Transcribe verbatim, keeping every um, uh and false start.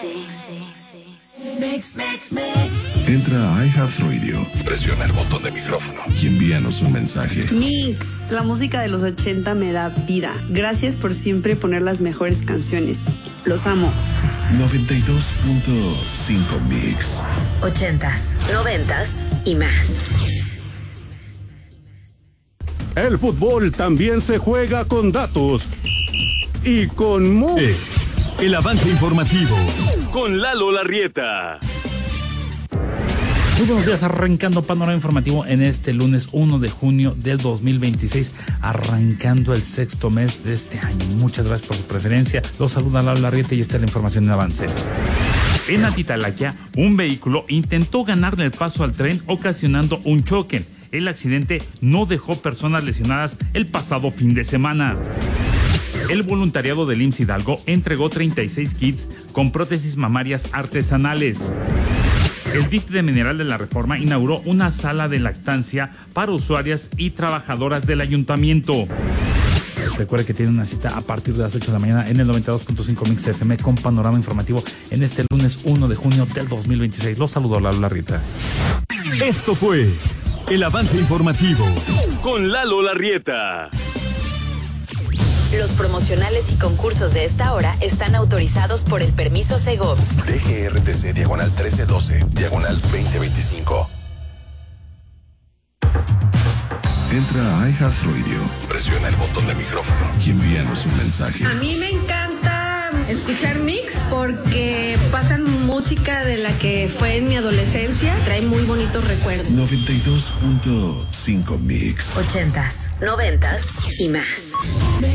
Mix, mix, mix. Entra a iHeartRadio, presiona el botón de micrófono y envíanos un mensaje. Mix, la música de los ochenta me da vida. Gracias por siempre poner las mejores canciones. Los amo. noventa y dos punto cinco Mix. Ochentas, noventas y más. El fútbol también se juega con datos y con mu... Es el avance informativo con Lalo Larrieta. Muy buenos días, arrancando panorama informativo en este lunes uno de junio del dos mil veintiséis, arrancando el sexto mes de este año. Muchas gracias por su preferencia. Los saluda Lalo Larrieta y esta es la información en avance. En Atitalaquia, un vehículo intentó ganarle el paso al tren ocasionando un choque. El accidente no dejó personas lesionadas el pasado fin de semana. El voluntariado del I M S S Hidalgo entregó treinta y seis kits con prótesis mamarias artesanales. El D I F de Mineral de la Reforma inauguró una sala de lactancia para usuarias y trabajadoras del ayuntamiento. Recuerde que tiene una cita a partir de las ocho de la mañana en el noventa y dos punto cinco Mix F M con panorama informativo en este lunes uno de junio del dos mil veintiséis. Los saludo, Lalo Larrieta. Esto fue el avance informativo con Lalo Larrieta. Los promocionales y concursos de esta hora están autorizados por el permiso Segov. D G R T C diagonal trece doce, diagonal veinte veinticinco. Entra a iHeartRadio, presiona el botón de micrófono y envíanos un mensaje. A mí me encanta escuchar Mix porque pasan música de la que fue en mi adolescencia. Trae muy bonitos recuerdos. noventa y dos punto cinco Mix. Ochentas, noventas y más.